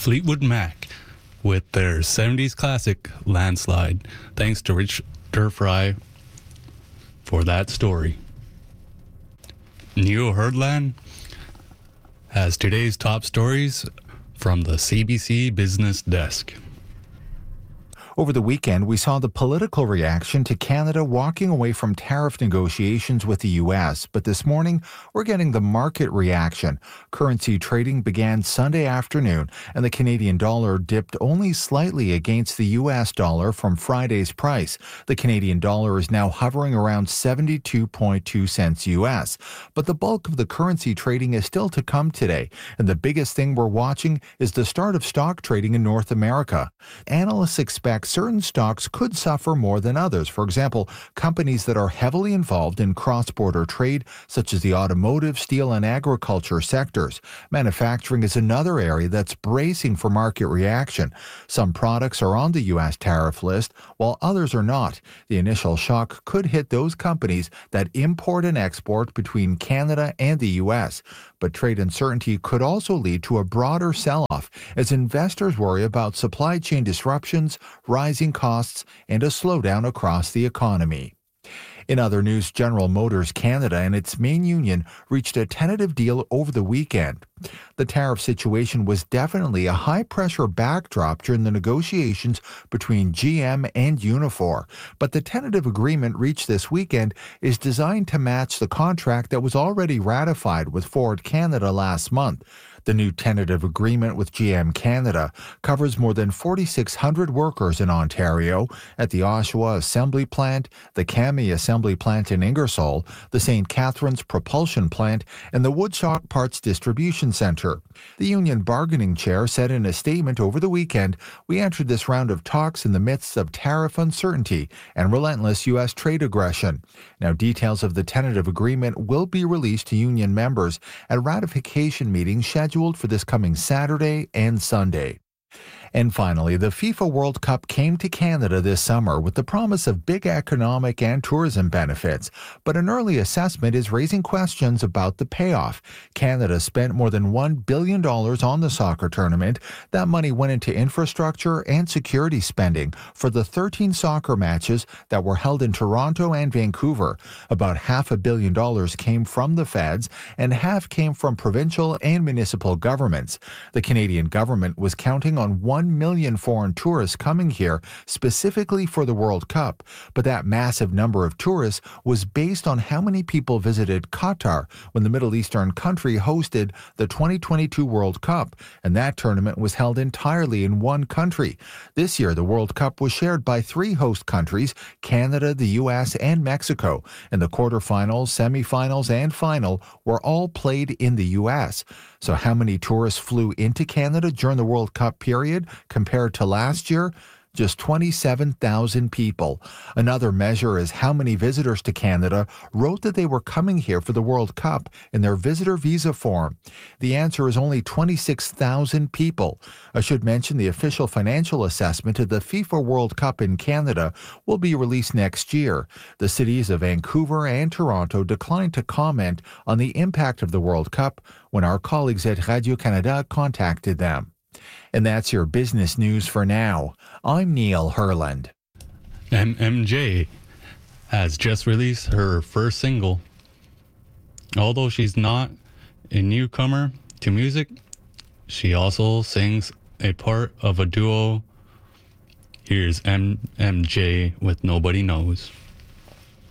Fleetwood Mac with their 70s classic Landslide. Thanks to Rich Fry for that story. Neil Herdland has today's top stories from the CBC Business Desk. Over the weekend, we saw the political reaction to Canada walking away from tariff negotiations with the U.S., but this morning, we're getting the market reaction. Currency trading began Sunday afternoon, and the Canadian dollar dipped only slightly against the U.S. dollar from Friday's price. The Canadian dollar is now hovering around 72.2 cents U.S., but the bulk of the currency trading is still to come today, and the biggest thing we're watching is the start of stock trading in North America. Analysts expect certain stocks could suffer more than others. For example, companies that are heavily involved in cross-border trade, such as the automotive, steel, and agriculture sectors. Manufacturing is another area that's bracing for market reaction. Some products are on the U.S. tariff list, while others are not. The initial shock could hit those companies that import and export between Canada and the U.S. But trade uncertainty could also lead to a broader sell-off as investors worry about supply chain disruptions, rising costs, and a slowdown across the economy. In other news, General Motors Canada and its main union reached a tentative deal over the weekend. The tariff situation was definitely a high-pressure backdrop during the negotiations between GM and Unifor, but the tentative agreement reached this weekend is designed to match the contract that was already ratified with Ford Canada last month. The new tentative agreement with GM Canada covers more than 4,600 workers in Ontario at the Oshawa Assembly Plant, the Kami Assembly Plant in Ingersoll, the St. Catharines Propulsion Plant, and the Woodstock Parts Distribution Centre. The union bargaining chair said in a statement over the weekend, "We entered this round of talks in the midst of tariff uncertainty and relentless U.S. trade aggression." Now, details of the tentative agreement will be released to union members at ratification meetings scheduled for this coming Saturday and Sunday. And finally, the FIFA World Cup came to Canada this summer with the promise of big economic and tourism benefits, but an early assessment is raising questions about the payoff. Canada spent more than $1 billion on the soccer tournament. That money went into infrastructure and security spending for the 13 soccer matches that were held in Toronto and Vancouver. About $500 million came from the feds, and half came from provincial and municipal governments. The Canadian government was counting on 1 million foreign tourists coming here specifically for the World Cup, but that massive number of tourists was based on how many people visited Qatar when the Middle Eastern country hosted the 2022 World Cup, and that tournament was held entirely in one country. This year, the World Cup was shared by 3 host countries, Canada, the U.S., and Mexico, and the quarterfinals, semifinals, and final were all played in the U.S. So how many tourists flew into Canada during the World Cup period compared to last year? Just 27,000 people. Another measure is how many visitors to Canada wrote that they were coming here for the World Cup in their visitor visa form. The answer is only 26,000 people. I should mention the official financial assessment of the FIFA World Cup in Canada will be released next year. The cities of Vancouver and Toronto declined to comment on the impact of the World Cup when our colleagues at Radio-Canada contacted them. And that's your business news for now. I'm Neil Herland. MMJ has just released her first single. Although she's not a newcomer to music, she also sings a part of a duo. Here's MMJ with Nobody Knows.